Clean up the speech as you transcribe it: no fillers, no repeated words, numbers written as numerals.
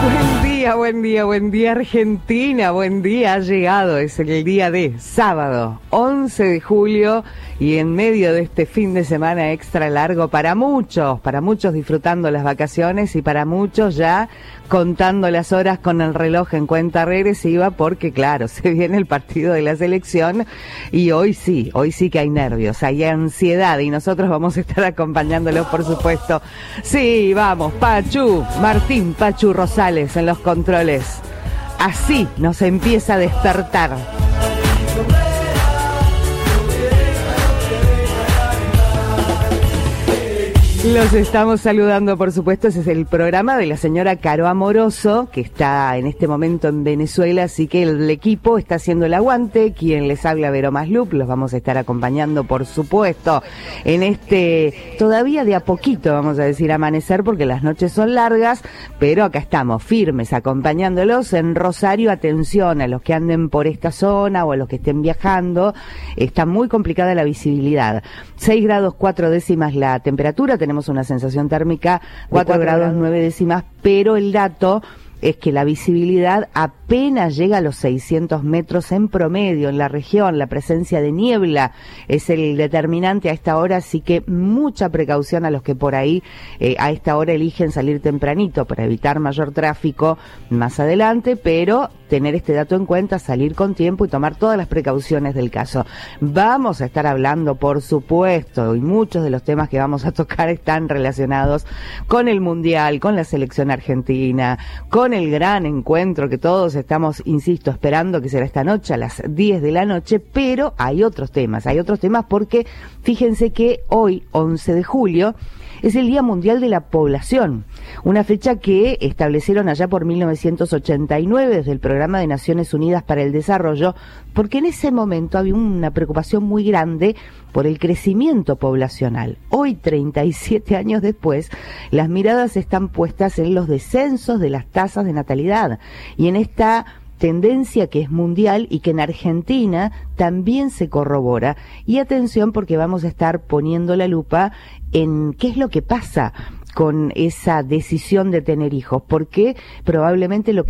Buen día Argentina, buen día, ha llegado, es el día de sábado, 11 de julio y en medio de este fin de semana extra largo para muchos disfrutando las vacaciones y para muchos ya contando las horas con el reloj en cuenta regresiva porque claro, se viene el partido de la selección y hoy sí que hay nervios, hay ansiedad y nosotros vamos a estar acompañándolos por supuesto. Sí, vamos, Martín Pachu Rosales en los controles. Así nos empieza a despertar. Los estamos saludando, por supuesto, ese es el programa de la señora Caro Amoroso, que está en este momento en Venezuela, así que el equipo está haciendo el aguante, quien les habla Vero Maslup, los vamos a estar acompañando, por supuesto, en este, todavía de a poquito, vamos a decir, amanecer, porque las noches son largas, pero acá estamos, firmes, acompañándolos en Rosario. Atención a los que anden por esta zona o a los que estén viajando, está muy complicada la visibilidad, 6 grados 4 décimas la temperatura, tenemos una sensación térmica 4 grados 9 décimas, pero el dato es que la visibilidad apenas llega a los 600 metros en promedio en la región. La presencia de niebla es el determinante a esta hora, así que mucha precaución a los que por ahí a esta hora eligen salir tempranito para evitar mayor tráfico más adelante, pero tener este dato en cuenta, salir con tiempo y tomar todas las precauciones del caso. Vamos a estar hablando, por supuesto, y muchos de los temas que vamos a tocar están relacionados con el Mundial, con la selección argentina, con el gran encuentro que todos estamos, insisto, esperando que será esta noche a las 10 de la noche, pero hay otros temas porque fíjense que hoy, 11 de julio, es el Día Mundial de la Población, una fecha que establecieron allá por 1989 desde el Programa de Naciones Unidas para el Desarrollo, porque en ese momento había una preocupación muy grande por el crecimiento poblacional. Hoy, 37 años después, las miradas están puestas en los descensos de las tasas de natalidad y en esta tendencia que es mundial y que en Argentina también se corrobora. Y atención porque vamos a estar poniendo la lupa en qué es lo que pasa con esa decisión de tener hijos, porque probablemente lo